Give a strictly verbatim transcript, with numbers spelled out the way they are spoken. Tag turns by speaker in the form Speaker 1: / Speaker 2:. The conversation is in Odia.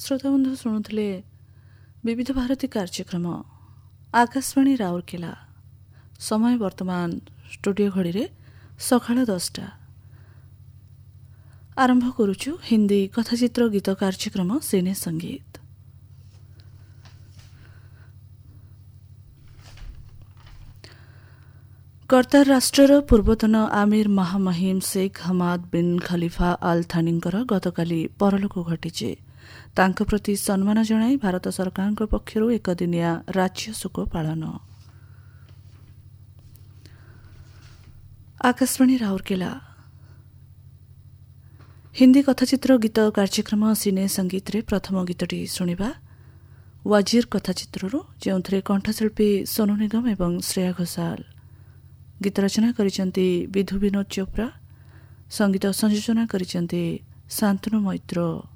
Speaker 1: ଶ୍ରୋତାବନ୍ଧୁ ଶୁଣୁଥିଲେ ବିବିଧ ଭାରତୀ କାର୍ଯ୍ୟକ୍ରମ ଆକାଶବାଣୀ ରାଉରକେଲା। ସମୟ ବର୍ତ୍ତମାନ ଷ୍ଟୁଡ଼ିଓ ଘଡ଼ିରେ ସକାଳ ଦଶଟା। ଆରମ୍ଭ କରୁଛୁ ହିନ୍ଦୀ କଥାଚିତ୍ର ଗୀତ କାର୍ଯ୍ୟକ୍ରମ ସିନେ ସଙ୍ଗୀତ। କର୍ତ୍ତାର ରାଷ୍ଟ୍ରର ପୂର୍ବତନ ଆମିର ମହାମହିମ Sheikh Hamad bin Khalifa all ଥାନିଙ୍କର ଗତକାଲି ପରଲୋକ ଘଟିଛି। ତାଙ୍କ ପ୍ରତି ସମ୍ମାନ ଜଣାଇ ଭାରତ ସରକାରଙ୍କ ପକ୍ଷରୁ ଏକଦିନିଆ ରାଜ୍ୟ ଶୋକ ପାଳନ। ଆକାଶବାଣୀ ରାଉରକେଲା। ହିନ୍ଦୀ କଥାଚିତ୍ର ଗୀତ କାର୍ଯ୍ୟକ୍ରମ ସିନେ ସଙ୍ଗୀତରେ ପ୍ରଥମ ଗୀତଟି ଶୁଣିବା ୱାଜିର କଥାଚିତ୍ରରୁ, ଯେଉଁଥିରେ କଣ୍ଠଶିଳ୍ପୀ ସୋନୁ ନିଗମ ଏବଂ ଶ୍ରେୟା ଘୋଷାଲ। ଗୀତ ରଚନା କରିଛନ୍ତି ବିଧୁ ବିନୋଦ ଚୋପ୍ରା, ସଙ୍ଗୀତ ସଂଯୋଜନା କରିଛନ୍ତି ଶାନ୍ତନୁ ମୈତ୍ର।